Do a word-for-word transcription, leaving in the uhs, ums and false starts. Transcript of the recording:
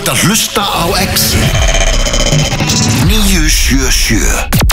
ert að hlusta á Exi níu sjö sjö.